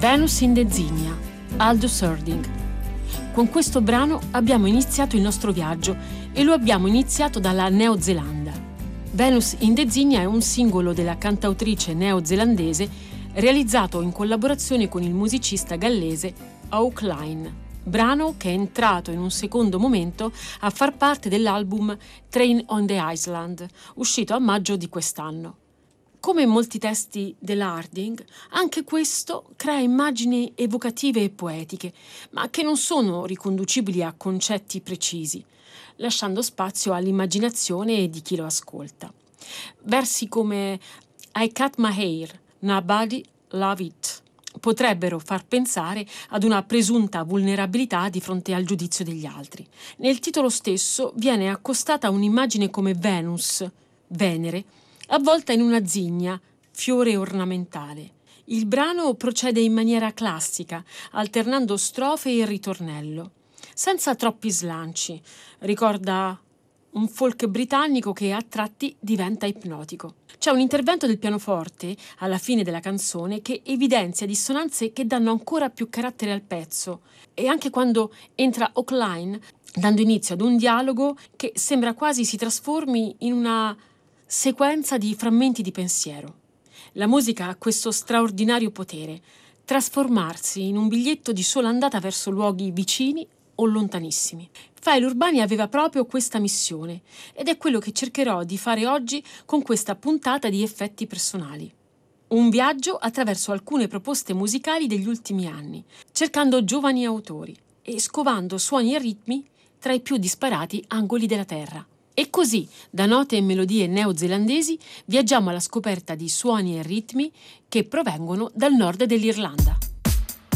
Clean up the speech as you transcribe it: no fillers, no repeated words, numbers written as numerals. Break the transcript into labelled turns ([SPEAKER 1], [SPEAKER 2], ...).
[SPEAKER 1] Venus in the Zinnia, Aldous Harding. Con questo brano abbiamo iniziato il nostro viaggio e lo abbiamo iniziato dalla Neozelanda. Venus in the Zinnia è un singolo della cantautrice neozelandese realizzato in collaborazione con il musicista gallese Hawk Lynne, brano che è entrato in un secondo momento a far parte dell'album Train on the Island, uscito a maggio di quest'anno. Come molti testi della Harding, anche questo crea immagini evocative e poetiche, ma che non sono riconducibili a concetti precisi, lasciando spazio all'immaginazione di chi lo ascolta. Versi come I cut my hair, nobody love it potrebbero far pensare ad una presunta vulnerabilità di fronte al giudizio degli altri. Nel titolo stesso viene accostata un'immagine come Venus, Venere, avvolta in una zigna, fiore ornamentale. Il brano procede in maniera classica, alternando strofe e ritornello, senza troppi slanci. Ricorda un folk britannico che a tratti diventa ipnotico. C'è un intervento del pianoforte alla fine della canzone che evidenzia dissonanze che danno ancora più carattere al pezzo, e anche quando entra Hawk Lynne, dando inizio ad un dialogo che sembra quasi si trasformi in una sequenza di frammenti di pensiero. La musica ha questo straordinario potere, trasformarsi in un biglietto di sola andata verso luoghi vicini o lontanissimi. File Urbani aveva proprio questa missione ed è quello che cercherò di fare oggi con questa puntata di Effetti Personali. Un viaggio attraverso alcune proposte musicali degli ultimi anni, cercando giovani autori e scovando suoni e ritmi tra i più disparati angoli della terra. E così, da note e melodie neozelandesi, viaggiamo alla scoperta di suoni e ritmi che provengono dal nord dell'Irlanda.